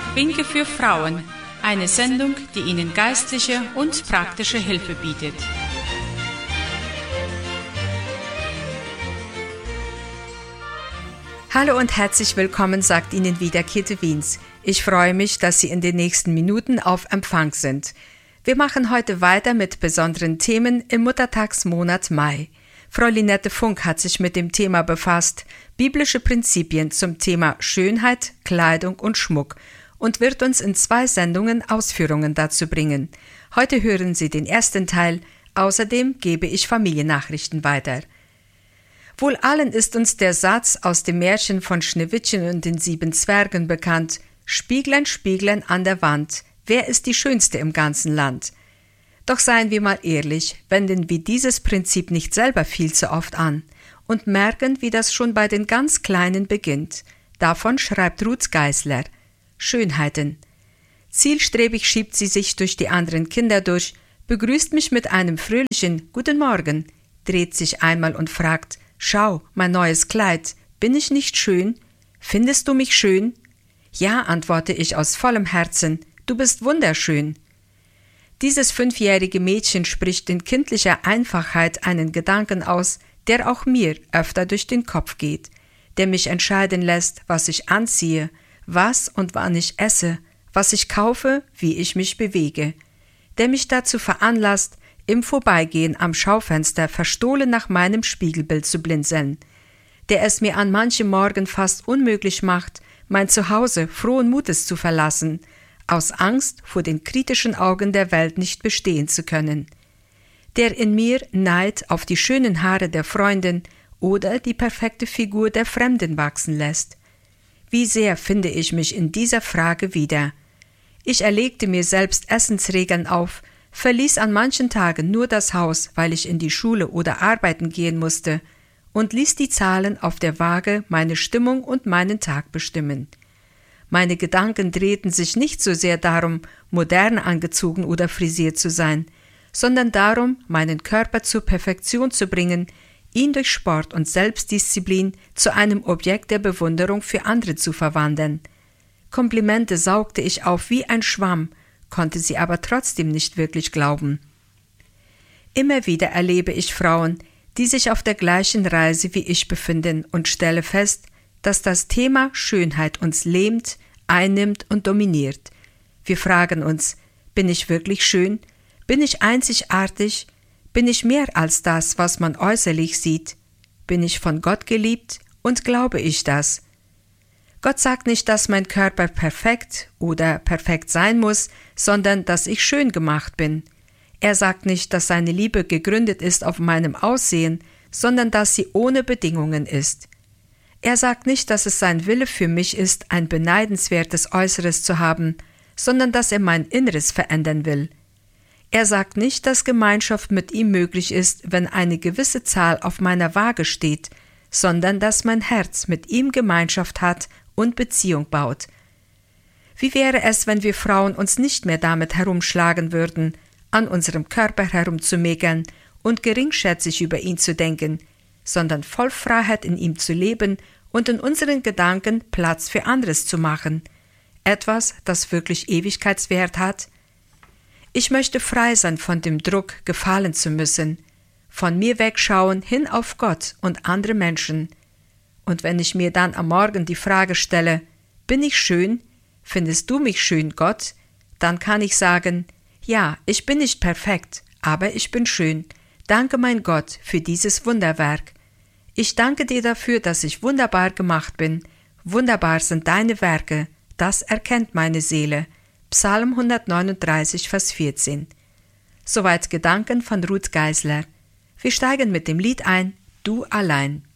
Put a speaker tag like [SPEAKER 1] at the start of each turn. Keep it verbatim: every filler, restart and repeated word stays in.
[SPEAKER 1] Winke für Frauen, eine Sendung, die Ihnen geistliche und praktische Hilfe bietet.
[SPEAKER 2] Hallo und herzlich willkommen, sagt Ihnen wieder Käthe Wiens. Ich freue mich, dass Sie in den nächsten Minuten auf Empfang sind. Wir machen heute weiter mit besonderen Themen im Muttertagsmonat Mai. Frau Linette Funk hat sich mit dem Thema befasst, biblische Prinzipien zum Thema Schönheit, Kleidung und Schmuck, und wird uns in zwei Sendungen Ausführungen dazu bringen. Heute hören Sie den ersten Teil, außerdem gebe ich Familiennachrichten weiter. Wohl allen ist uns der Satz aus dem Märchen von Schneewittchen und den sieben Zwergen bekannt: Spieglein, Spieglein an der Wand, wer ist die Schönste im ganzen Land? Doch seien wir mal ehrlich, wenden wir dieses Prinzip nicht selber viel zu oft an und merken, wie das schon bei den ganz Kleinen beginnt. Davon schreibt Ruth Geisler: Schönheiten. Zielstrebig schiebt sie sich durch die anderen Kinder durch, begrüßt mich mit einem fröhlichen Guten Morgen, dreht sich einmal und fragt: Schau, mein neues Kleid, bin ich nicht schön? Findest du mich schön? Ja, antworte ich aus vollem Herzen, du bist wunderschön. Dieses fünfjährige Mädchen spricht in kindlicher Einfachheit einen Gedanken aus, der auch mir öfter durch den Kopf geht, der mich entscheiden lässt, was ich anziehe, was und wann ich esse, was ich kaufe, wie ich mich bewege, der mich dazu veranlasst, im Vorbeigehen am Schaufenster verstohlen nach meinem Spiegelbild zu blinzeln, der es mir an manchem Morgen fast unmöglich macht, mein Zuhause frohen Mutes zu verlassen, aus Angst, vor den kritischen Augen der Welt nicht bestehen zu können, der in mir Neid auf die schönen Haare der Freundin oder die perfekte Figur der Fremden wachsen lässt. Wie sehr finde ich mich in dieser Frage wieder. Ich erlegte mir selbst Essensregeln auf, verließ an manchen Tagen nur das Haus, weil ich in die Schule oder arbeiten gehen musste, und ließ die Zahlen auf der Waage meine Stimmung und meinen Tag bestimmen. Meine Gedanken drehten sich nicht so sehr darum, modern angezogen oder frisiert zu sein, sondern darum, meinen Körper zur Perfektion zu bringen, ihn durch Sport und Selbstdisziplin zu einem Objekt der Bewunderung für andere zu verwandeln. Komplimente saugte ich auf wie ein Schwamm, konnte sie aber trotzdem nicht wirklich glauben. Immer wieder erlebe ich Frauen, die sich auf der gleichen Reise wie ich befinden, und stelle fest, dass das Thema Schönheit uns lähmt, einnimmt und dominiert. Wir fragen uns: Bin ich wirklich schön? Bin ich einzigartig? Bin ich mehr als das, was man äußerlich sieht? Bin ich von Gott geliebt und glaube ich das? Gott sagt nicht, dass mein Körper perfekt oder perfekt sein muss, sondern dass ich schön gemacht bin. Er sagt nicht, dass seine Liebe gegründet ist auf meinem Aussehen, sondern dass sie ohne Bedingungen ist. Er sagt nicht, dass es sein Wille für mich ist, ein beneidenswertes Äußeres zu haben, sondern dass er mein Inneres verändern will. Er sagt nicht, dass Gemeinschaft mit ihm möglich ist, wenn eine gewisse Zahl auf meiner Waage steht, sondern dass mein Herz mit ihm Gemeinschaft hat und Beziehung baut. Wie wäre es, wenn wir Frauen uns nicht mehr damit herumschlagen würden, an unserem Körper herumzumeckern und geringschätzig über ihn zu denken, sondern voll Freiheit in ihm zu leben und in unseren Gedanken Platz für anderes zu machen, etwas, das wirklich Ewigkeitswert hat? Ich möchte frei sein von dem Druck, gefallen zu müssen, von mir wegschauen hin auf Gott und andere Menschen. Und wenn ich mir dann am Morgen die Frage stelle: Bin ich schön? Findest du mich schön, Gott? Dann kann ich sagen: Ja, ich bin nicht perfekt, aber ich bin schön. Danke, mein Gott, für dieses Wunderwerk. Ich danke dir dafür, dass ich wunderbar gemacht bin. Wunderbar sind deine Werke, das erkennt meine Seele. Psalm hundertneununddreißig, Vers vierzehn. Soweit Gedanken von Ruth Geisler. Wir steigen mit dem Lied ein: Du allein.